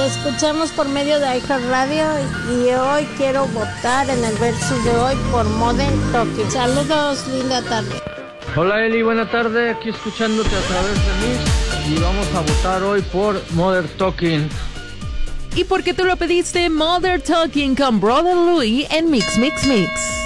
escuchamos por medio de iHeartRadio y hoy quiero votar en el versus de hoy por Modern Talking. Saludos, linda tarde. Hola Eli, buena tarde, aquí escuchándote a través de Mix y vamos a votar hoy por Modern Talking. ¿Y por qué tú lo pediste? Modern Talking con Brother Louie en Mix Mix Mix.